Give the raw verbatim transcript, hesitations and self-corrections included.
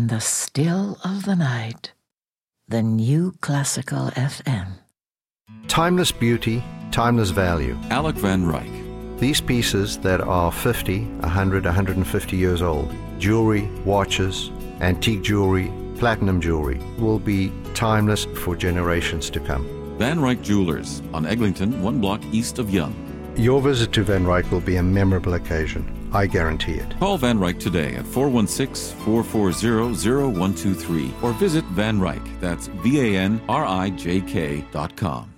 the still of the night, the New Classical F M. Timeless beauty, timeless value. Alec Van Ryk. These pieces that are fifty, one hundred, one hundred fifty years old, jewelry, watches, antique jewelry, platinum jewelry, will be timeless for generations to come. Van Ryk Jewelers on Eglinton, one block east of Yonge. Your visit to Van Ryk will be a memorable occasion. I guarantee it. Call Van Ryk today at four one six, four four zero, zero one two three or visit Van Ryk, that's V A N R I J K dot com.